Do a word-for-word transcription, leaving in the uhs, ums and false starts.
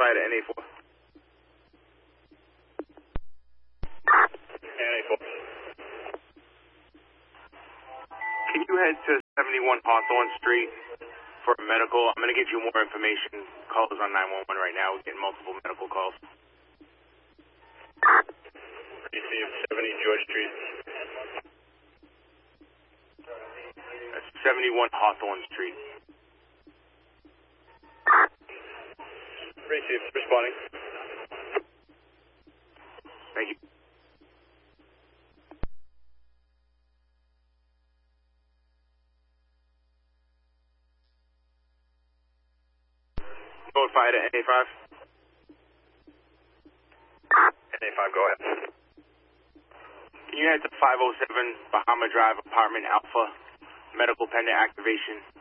Notify to N A four. N A four. Can you head to seventy-one Hawthorne Street for a medical? I'm going to get you more information. Calls on nine one one right now. We're getting multiple medical calls. Receive seventy George Street. That's seventy-one Hawthorne Street. Receive. Responding. Thank you. Notify to N A five. N A five, go ahead. Can you head to five oh seven Bahama Drive, apartment Alpha, medical pendant activation?